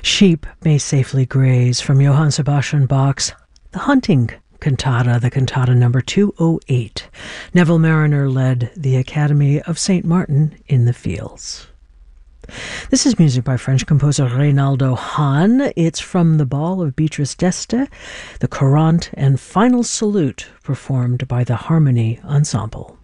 Sheep May Safely Graze from Johann Sebastian Bach's The Hunting Cantata, the cantata number 208. Neville Marriner led the Academy of St. Martin in the Fields. This is music by French composer Reynaldo Hahn. It's from The Ball of Beatrice d'Este, the Courante and Final Salute, performed by the Harmony Ensemble.